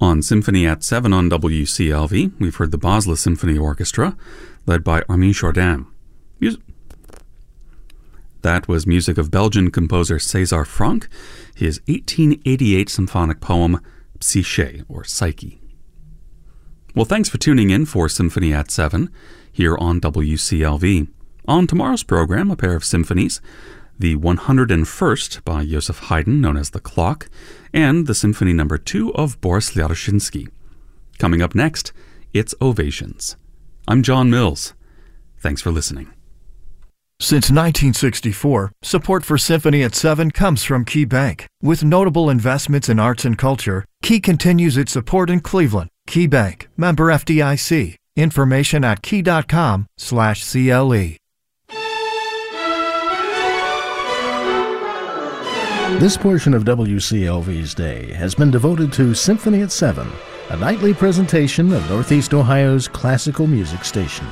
On Symphony at 7 on WCLV, we've heard the Basel Symphony Orchestra, led by Armin Jordan. That was music of Belgian composer César Franck, his 1888 symphonic poem, Psyché, or Psyche. Well, thanks for tuning in for Symphony at 7 here on WCLV. On tomorrow's program, a pair of symphonies, the 101st by Joseph Haydn, known as The Clock, and the Symphony No. 2 of Boris Lyaroshinsky. Coming up next, it's Ovations. I'm John Mills. Thanks for listening. Since 1964, support for Symphony at 7 comes from Key Bank. With notable investments in arts and culture, Key continues its support in Cleveland. Key Bank, member FDIC. Information at key.com/CLE. This portion of WCLV's day has been devoted to Symphony at 7, a nightly presentation of Northeast Ohio's classical music station.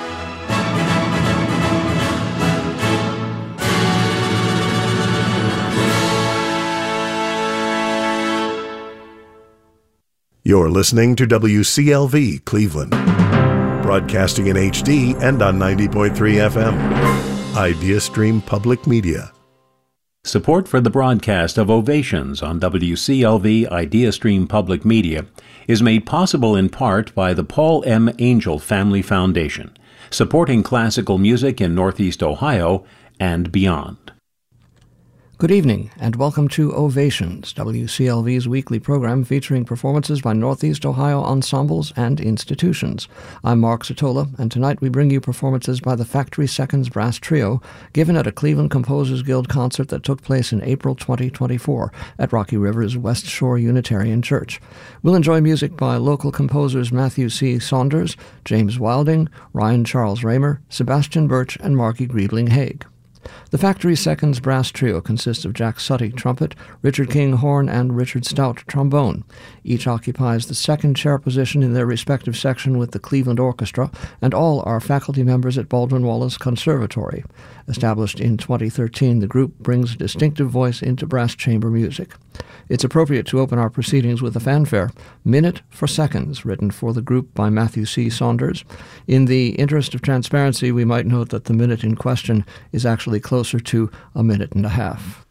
You're listening to WCLV Cleveland, broadcasting in HD and on 90.3 FM. IdeaStream Public Media. Support for the broadcast of Ovations on WCLV IdeaStream Public Media is made possible in part by the Paul M. Angel Family Foundation, supporting classical music in Northeast Ohio and beyond. Good evening, and welcome to Ovations, WCLV's weekly program featuring performances by Northeast Ohio ensembles and institutions. I'm Mark Satola, and tonight we bring you performances by the Factory Seconds Brass Trio, given at a Cleveland Composers Guild concert that took place in April 2024 at Rocky River's West Shore Unitarian Church. We'll enjoy music by local composers Matthew C. Saunders, James Wilding, Ryan Charles Raymer, Sebastian Birch, and Marky Griebling-Haig. The Factory Seconds Brass Trio consists of Jack Sutty, trumpet, Richard King, horn, and Richard Stout, trombone. Each occupies the second chair position in their respective section with the Cleveland Orchestra, and all are faculty members at Baldwin Wallace Conservatory. Established in 2013, the group brings a distinctive voice into brass chamber music. It's appropriate to open our proceedings with a fanfare, Minute for Seconds, written for the group by Matthew C. Saunders. In the interest of transparency, we might note that the minute in question is actually closer to a minute and a half.